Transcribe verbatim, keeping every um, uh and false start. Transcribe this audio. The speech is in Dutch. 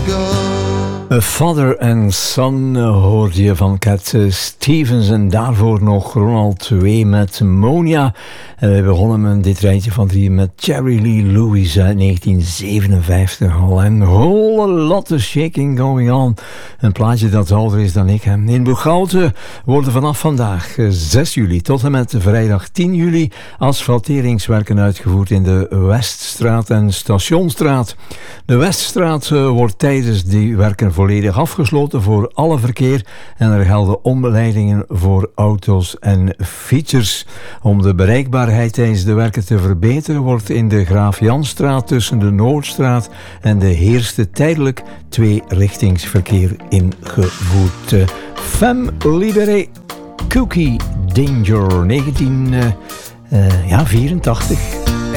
A Father and Son hoorde je van Cat Stevens en daarvoor nog Ronald twee met Monia. En we begonnen met dit rijtje van drie met Jerry Lee Lewis uit negentien zevenenvijftig al. En whole lot of shaking going on. Een plaatje dat ouder is dan ik. In Boeghouten worden vanaf vandaag zes juli tot en met vrijdag tien juli asfalteringswerken uitgevoerd in de Weststraat en Stationstraat. De Weststraat wordt tijdens die werken volledig afgesloten voor alle verkeer en er gelden omleidingen voor auto's en fietsers. Om de bereikbaarheid tijdens de werken te verbeteren wordt in de Graaf Janstraat tussen de Noordstraat en de Heerste tijdelijk tweerichtingsverkeer ingevoerd. Femme Libéré, Cookie Danger, negentien vierentachtig.